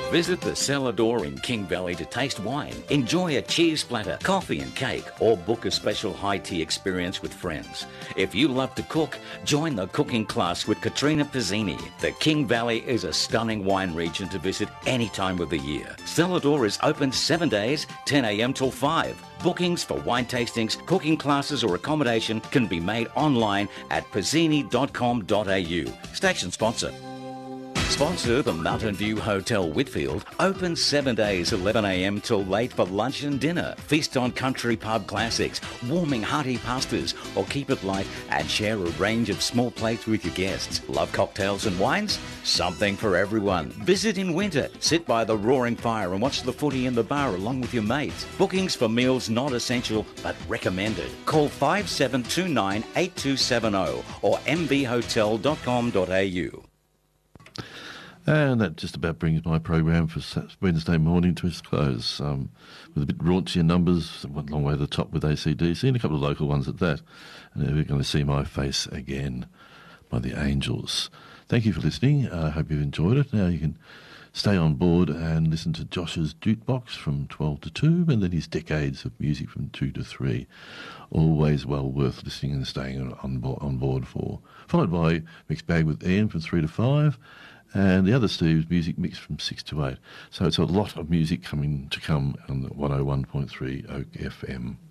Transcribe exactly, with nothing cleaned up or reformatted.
Visit the Cellar Door in King Valley to taste wine, enjoy a cheese splatter, coffee and cake, or book a special high tea experience with friends. If you love to cook, join the cooking class with Katrina Pizzini. The King Valley is a stunning wine region to visit any time of the year. Cellar Door is open seven days, ten a m till five. Bookings for wine tastings, cooking classes or accommodation can be made online at pizzini dot com dot a u. Station sponsor. Sponsor the Mountain View Hotel Whitfield, open seven days, eleven a m till late for lunch and dinner. Feast on country pub classics, warming hearty pastas, or keep it light and share a range of small plates with your guests. Love cocktails and wines? Something for everyone. Visit in winter, sit by the roaring fire and watch the footy in the bar along with your mates. Bookings for meals not essential but recommended. Call five seven two nine, eight two seven zero or m b hotel dot com dot a u. And that just about brings my program for Wednesday morning to its close. Um, with a bit raunchier numbers, went a long way to the top with A C D C and a couple of local ones at that. And we're going to see My Face Again by the Angels. Thank you for listening. I uh, hope you've enjoyed it. Now you can stay on board and listen to Josh's Jukebox from twelve to two, and then his Decades of Music from two to three. Always well worth listening and staying on board, on board for. Followed by Mixed Bag with Ian from three to five. And the other Steve's music mix from six to eight. So it's a lot of music coming to come on the one oh one point three Oak F M.